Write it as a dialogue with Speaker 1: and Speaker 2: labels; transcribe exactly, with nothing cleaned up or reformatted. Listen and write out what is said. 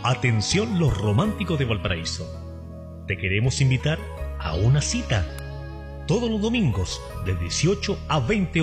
Speaker 1: Atención los románticos de Valparaíso. Te queremos invitar a una cita todos los domingos de dieciocho a veinte